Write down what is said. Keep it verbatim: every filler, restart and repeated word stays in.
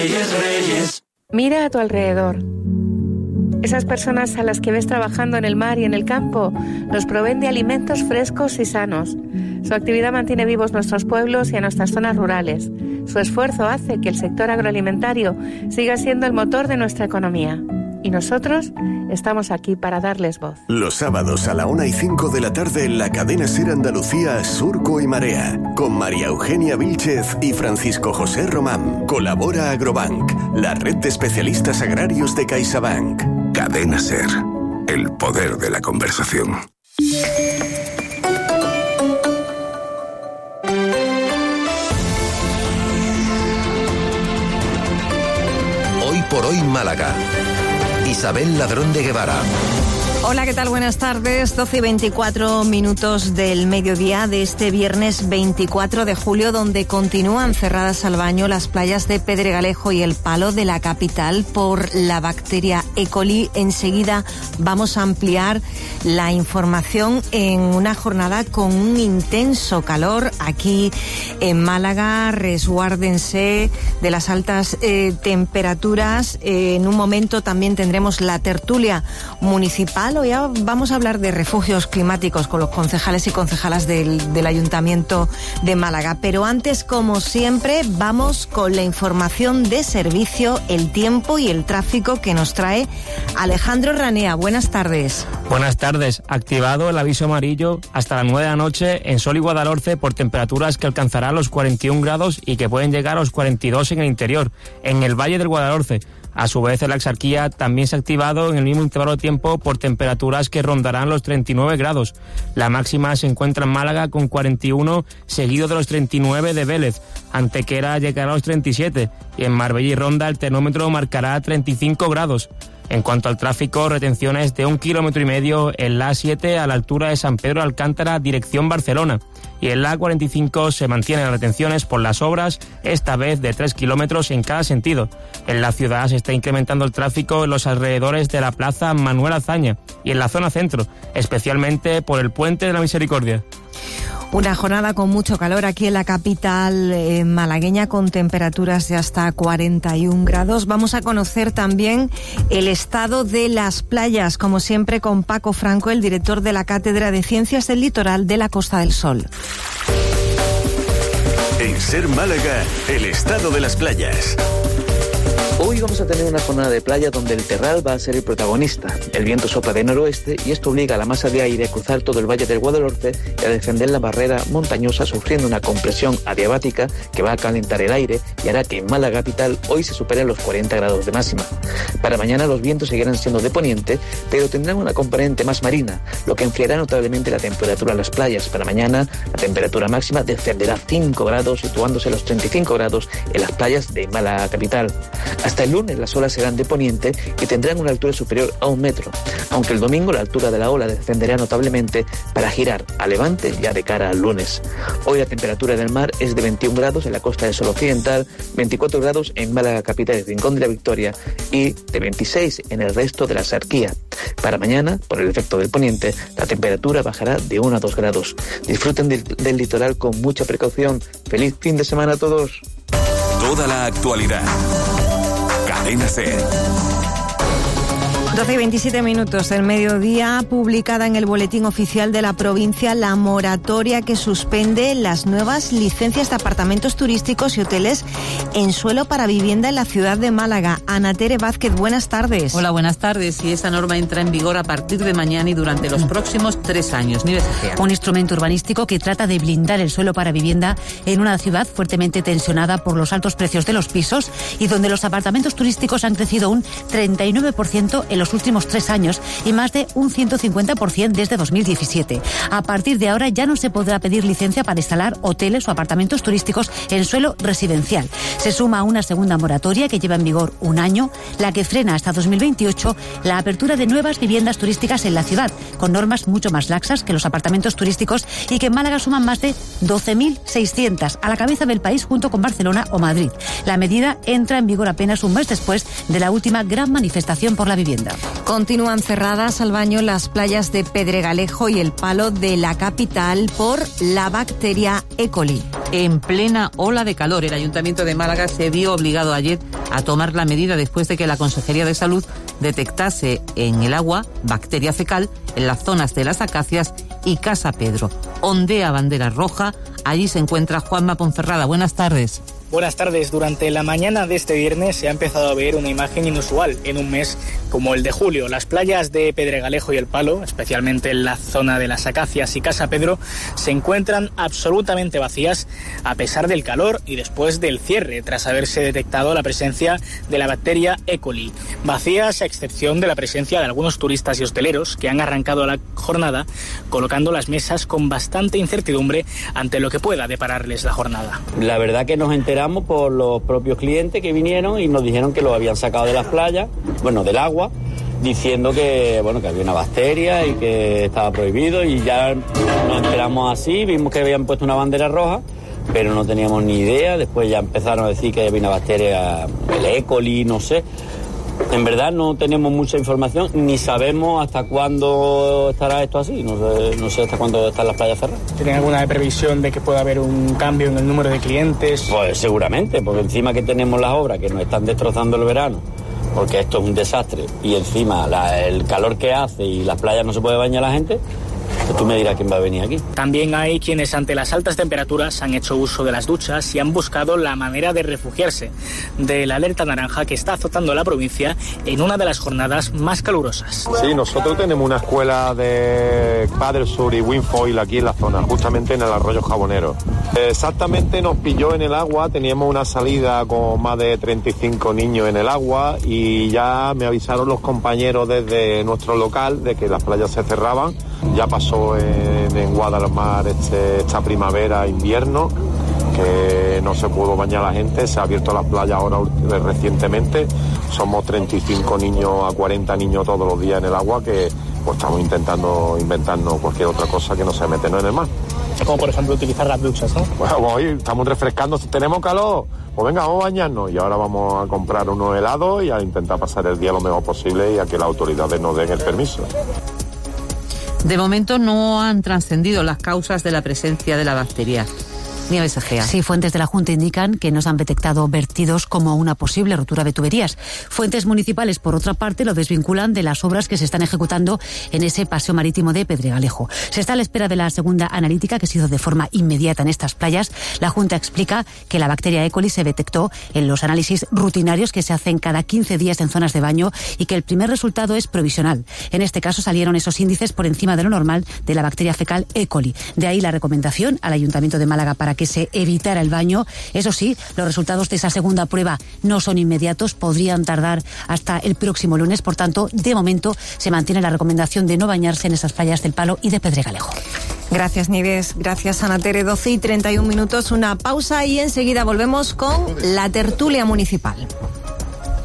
Reyes, Reyes. Mira a tu alrededor. Esas personas a las que ves trabajando en el mar y en el campo nos proveen de alimentos frescos y sanos. Su actividad mantiene vivos nuestros pueblos y a nuestras zonas rurales. Su esfuerzo hace que el sector agroalimentario siga siendo el motor de nuestra economía. Y nosotros estamos aquí para darles voz. Los sábados a la una y cinco de la tarde en la cadena SER Andalucía, Surco y Marea, con María Eugenia Vílchez y Francisco José Román. Colabora Agrobank, la red de especialistas agrarios de CaixaBank. Cadena SER, el poder de la conversación. Hoy por hoy Málaga. Isabel Ladrón de Guevara. Hola, ¿qué tal? Buenas tardes. doce y veinticuatro minutos del mediodía de este viernes veinticuatro de julio, donde continúan cerradas al baño las playas de Pedregalejo y El Palo de la capital por la bacteria E. coli. Enseguida vamos a ampliar la información en una jornada con un intenso calor aquí en Málaga. Resguárdense de las altas eh, temperaturas. Eh, en un momento también tendremos la tertulia municipal. Hoy vamos a hablar de refugios climáticos con los concejales y concejalas del, del Ayuntamiento de Málaga. Pero antes, como siempre, vamos con la información de servicio, el tiempo y el tráfico que nos trae Alejandro Ranea. Buenas tardes. Buenas tardes. Activado el aviso amarillo hasta las nueve de la noche en Sol y Guadalhorce por temperaturas que alcanzarán los cuarenta y un grados y que pueden llegar a los cuarenta y dos en el interior, en el Valle del Guadalhorce. A su vez, en la Axarquía también se ha activado en el mismo intervalo de tiempo por temperaturas que rondarán los treinta y nueve grados. La máxima se encuentra en Málaga con cuarenta y uno, seguido de los treinta y nueve de Vélez. Antequera llegará a los treinta y siete y en Marbella y Ronda el termómetro marcará treinta y cinco grados. En cuanto al tráfico, retenciones de un kilómetro y medio en la A siete a la altura de San Pedro de Alcántara, dirección Barcelona. Y en la A cuarenta y cinco se mantienen retenciones por las obras, esta vez de tres kilómetros en cada sentido. En la ciudad se está incrementando el tráfico en los alrededores de la Plaza Manuel Azaña y en la zona centro, especialmente por el Puente de la Misericordia. Una jornada con mucho calor aquí en la capital eh, malagueña, con temperaturas de hasta cuarenta y un grados. Vamos a conocer también el estado de las playas, como siempre con Paco Franco, el director de la Cátedra de Ciencias del Litoral de la Costa del Sol. En SER Málaga, el estado de las playas. Hoy vamos a tener una jornada de playa donde el terral va a ser el protagonista. El viento sopla de noroeste y esto obliga a la masa de aire a cruzar todo el Valle del Guadalhorce y a defender la barrera montañosa, sufriendo una compresión adiabática que va a calentar el aire y hará que en Málaga capital hoy se superen los cuarenta grados de máxima. Para mañana los vientos seguirán siendo de poniente, pero tendrán una componente más marina, lo que enfriará notablemente la temperatura en las playas. Para mañana la temperatura máxima descenderá cinco grados, situándose a los treinta y cinco grados en las playas de Málaga capital. Hasta el lunes las olas serán de poniente y tendrán una altura superior a un metro, aunque el domingo la altura de la ola descenderá notablemente para girar a levante ya de cara al lunes. Hoy la temperatura del mar es de veintiún grados en la Costa del Sol Occidental, veinticuatro grados en Málaga capital y Rincón de la Victoria y de veintiséis en el resto de la Axarquía. Para mañana, por el efecto del poniente, la temperatura bajará de uno a dos grados. Disfruten del, del litoral con mucha precaución. ¡Feliz fin de semana a todos! Toda la actualidad. Cadena SER. doce y veintisiete minutos del mediodía, publicada en el Boletín Oficial de la provincia la moratoria que suspende las nuevas licencias de apartamentos turísticos y hoteles en suelo para vivienda en la ciudad de Málaga. Ana Tere Vázquez, buenas tardes. Hola, buenas tardes. Y esta norma entra en vigor a partir de mañana y durante los próximos tres años. Nieves Egea. Un instrumento urbanístico que trata de blindar el suelo para vivienda en una ciudad fuertemente tensionada por los altos precios de los pisos y donde los apartamentos turísticos han crecido un treinta y nueve por ciento en los últimos tres años y más de un ciento cincuenta por ciento desde dos mil diecisiete. A partir de ahora ya no se podrá pedir licencia para instalar hoteles o apartamentos turísticos en suelo residencial. Se suma a una segunda moratoria que lleva en vigor un año, la que frena hasta dos mil veintiocho la apertura de nuevas viviendas turísticas en la ciudad, con normas mucho más laxas que los apartamentos turísticos y que en Málaga suman más de doce mil seiscientas, a la cabeza del país junto con Barcelona o Madrid. La medida entra en vigor apenas un mes después de la última gran manifestación por la vivienda. Continúan cerradas al baño las playas de Pedregalejo y El Palo de la capital por la bacteria E. coli. En plena ola de calor, el Ayuntamiento de Málaga se vio obligado ayer a tomar la medida después de que la Consejería de Salud detectase en el agua bacteria fecal en las zonas de Las Acacias y Casa Pedro. Ondea bandera roja. Allí se encuentra Juanma Ponferrada. Buenas tardes. Buenas tardes. Durante la mañana de este viernes se ha empezado a ver una imagen inusual en un mes como el de julio. Las playas de Pedregalejo y El Palo, especialmente en la zona de Las Acacias y Casa Pedro, se encuentran absolutamente vacías a pesar del calor y después del cierre, tras haberse detectado la presencia de la bacteria E. coli. Vacías a excepción de la presencia de algunos turistas y hosteleros que han arrancado la jornada colocando las mesas con bastante incertidumbre ante lo que pueda depararles la jornada. La verdad que nos enteramos por los propios clientes que vinieron y nos dijeron que lo habían sacado de las playas, bueno, del agua, diciendo que bueno que había una bacteria y que estaba prohibido, y ya nos enteramos así, vimos que habían puesto una bandera roja, pero no teníamos ni idea. Después ya empezaron a decir que había una bacteria, el E. coli, no sé. En verdad no tenemos mucha información, ni sabemos hasta cuándo estará esto así, no sé, no sé hasta cuándo están las playas cerradas. ¿Tienen alguna previsión de que pueda haber un cambio en el número de clientes? Pues seguramente, porque encima que tenemos las obras que nos están destrozando el verano, porque esto es un desastre, y encima la, el calor que hace y las playas no se puede bañar la gente, pues tú me dirás quién va a venir aquí. También hay quienes ante las altas temperaturas han hecho uso de las duchas y han buscado la manera de refugiarse de la alerta naranja que está azotando la provincia en una de las jornadas más calurosas. Sí, nosotros tenemos una escuela de Padre Sur y Winfoil aquí en la zona, justamente en el arroyo Jabonero. Exactamente nos pilló en el agua, teníamos una salida con más de treinta y cinco niños en el agua y ya me avisaron los compañeros desde nuestro local de que las playas se cerraban. Ya pasó en, en Guadalmar este, esta primavera, invierno, que no se pudo bañar la gente, se ha abierto las playas ahora recientemente. Somos treinta y cinco niños a cuarenta niños todos los días en el agua, que pues estamos intentando inventarnos cualquier otra cosa que no se meternos en el mar. Como por ejemplo utilizar las duchas, ¿no? Bueno, hoy estamos refrescando, tenemos calor, pues venga, vamos a bañarnos. Y ahora vamos a comprar unos helados y a intentar pasar el día lo mejor posible y a que las autoridades nos den el permiso. De momento no han trascendido las causas de la presencia de la bacteria. Nieves Egea. Sí, fuentes de la Junta indican que no se han detectado vertidos como una posible rotura de tuberías. Fuentes municipales, por otra parte, lo desvinculan de las obras que se están ejecutando en ese paseo marítimo de Pedregalejo. Se está a la espera de la segunda analítica que se hizo de forma inmediata en estas playas. La Junta explica que la bacteria E. coli se detectó en los análisis rutinarios que se hacen cada quince días en zonas de baño y que el primer resultado es provisional. En este caso salieron esos índices por encima de lo normal de la bacteria fecal E. coli. De ahí la recomendación al Ayuntamiento de Málaga para que se evitara el baño. Eso sí, los resultados de esa segunda prueba no son inmediatos, podrían tardar hasta el próximo lunes. Por tanto, de momento se mantiene la recomendación de no bañarse en esas playas del Palo y de Pedregalejo. Gracias, Nieves. Gracias, Ana Tere. doce y treinta y un minutos, una pausa y enseguida volvemos con la tertulia municipal.